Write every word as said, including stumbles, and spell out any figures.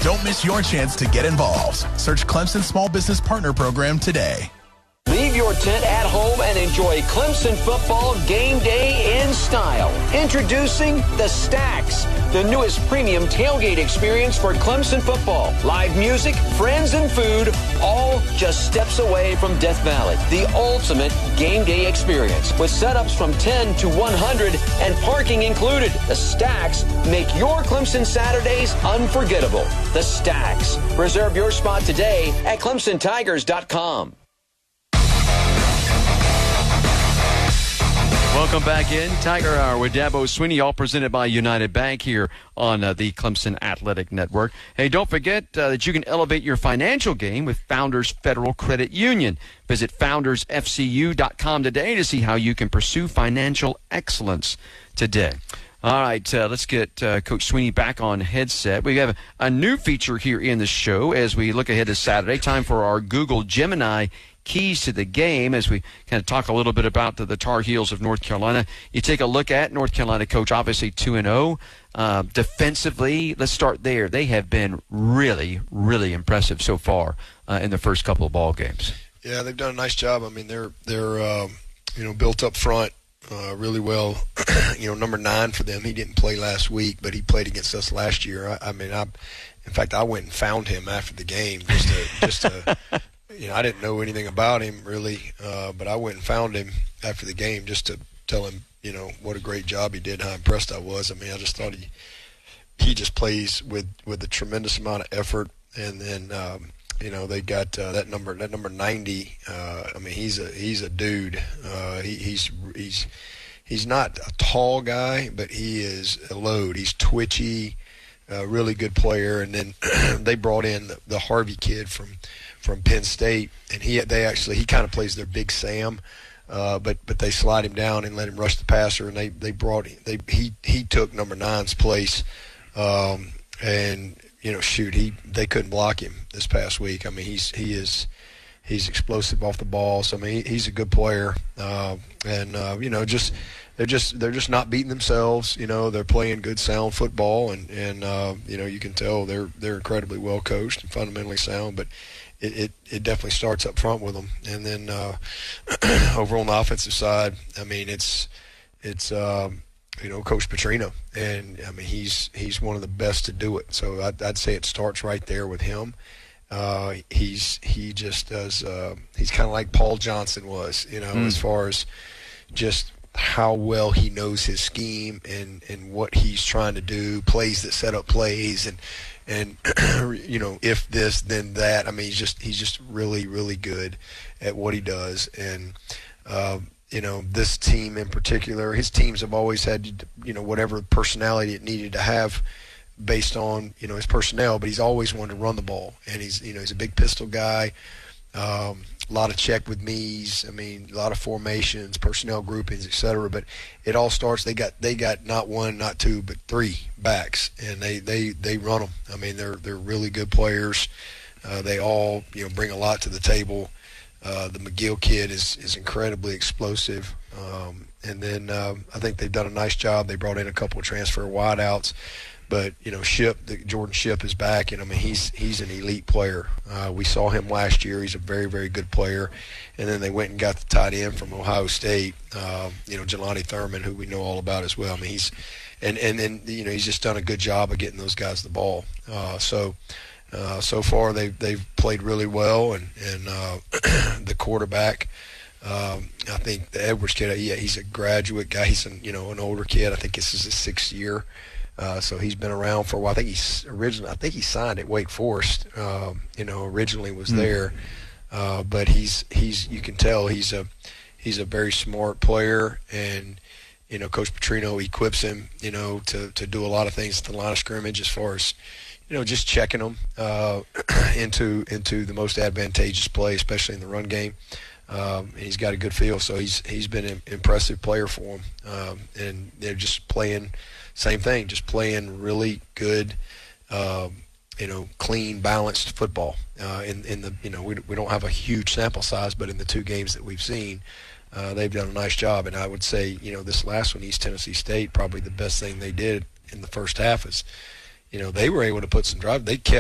Don't miss your chance to get involved. Search Clemson Small Business Partner Program today. Leave your tent at home and enjoy Clemson football game day in style. Introducing the Stacks, the newest premium tailgate experience for Clemson football. Live music, friends, and food, all just steps away from Death Valley. The ultimate game day experience with setups from ten to one hundred and parking included. The Stacks make your Clemson Saturdays unforgettable. The Stacks. Reserve your spot today at Clemson Tigers dot com. Welcome back in. Tiger Hour with Dabo Swinney, all presented by United Bank here on uh, the Clemson Athletic Network. Hey, don't forget uh, that you can elevate your financial game with Founders Federal Credit Union. Visit founders f c u dot com today to see how you can pursue financial excellence today. All right, uh, let's get uh, Coach Swinney back on headset. We have a new feature here in the show as we look ahead to Saturday. Time for our Google Gemini keys to the game as we kind of talk a little bit about the, the Tar Heels of North Carolina. You take a look at North Carolina, Coach, obviously two and oh. Uh, defensively, let's start there. They have been really, really impressive so far uh, in the first couple of ball games. Yeah, they've done a nice job. I mean, they're they're um, you know built up front uh, really well. you know, number nine for them. He didn't play last week, but he played against us last year. I, I mean, I in fact I went and found him after the game just to just to. You know, I didn't know anything about him really, uh, but I went and found him after the game just to tell him, you know, what a great job he did, how impressed I was. I mean, I just thought he he just plays with, with a tremendous amount of effort. And then, um, you know, they got uh, that number that number ninety. Uh, I mean, he's a he's a dude. Uh, he, he's he's he's not a tall guy, but he is a load. He's twitchy, uh, really good player. And then they brought in the, the Harvey kid from. from Penn State, and he they actually he kind of plays their Big Sam, uh, but but they slide him down and let him rush the passer, and they they brought they he he took number nine's place, um, and you know shoot he they couldn't block him this past week. I mean he's he is he's explosive off the ball, so I mean he, he's a good player, uh, and uh, you know just. They're just they're just not beating themselves, you know. They're playing good, sound football, and and uh, you know you can tell they're they're incredibly well coached and fundamentally sound. But it, it, it definitely starts up front with them, and then uh, over on the offensive side, I mean it's it's um, you know Coach Petrino, and I mean he's he's one of the best to do it. So I'd, I'd say it starts right there with him. Uh, he's he just does uh, he's kind of like Paul Johnson was, you know, mm. as far as just how well he knows his scheme and, and what he's trying to do, plays that set up plays, and and you know if this then that. I mean he's just he's just really really good at what he does, and uh, you know this team in particular, his teams have always had you know whatever personality it needed to have based on you know his personnel, but he's always wanted to run the ball, and he's you know he's a big pistol guy. Um, a lot of check with me's. I mean, a lot of formations, personnel groupings, et cetera. But it all starts. They got they got not one, not two, but three backs, and they, they, they run them. I mean, they're they're really good players. Uh, they all you know bring a lot to the table. Uh, the McGill kid is is incredibly explosive, um, and then um, I think they've done a nice job. They brought in a couple of transfer wideouts. But you know, Ship, the, Jordan Ship is back, and I mean he's he's an elite player. Uh, we saw him last year; he's a very very good player. And then they went and got the tight end from Ohio State, uh, you know, Jelani Thurman, who we know all about as well. I mean he's, and and then you know he's just done a good job of getting those guys the ball. Uh, so uh, so far they've they've played really well, and and uh, the quarterback. Um, I think the Edwards kid, yeah, he's a graduate guy. He's an, you know an older kid. I think this is his sixth year. Uh, so he's been around for a while. I think he's originally, I think he signed at Wake Forest. Um, you know, originally was there, uh, but he's he's you can tell he's a he's a very smart player, and you know, Coach Petrino equips him, you know, to to do a lot of things at the line of scrimmage as far as you know, just checking them uh, into into the most advantageous play, especially in the run game. Um, and he's got a good feel, so he's he's been an impressive player for him, um, and they're just playing. Same thing, just playing really good, um, you know, clean, balanced football. Uh, in in the you know we we don't have a huge sample size, but in the two games that we've seen, uh, they've done a nice job. And I would say you know this last one, East Tennessee State, probably the best thing they did in the first half is, you know, they were able to put some drive. They kept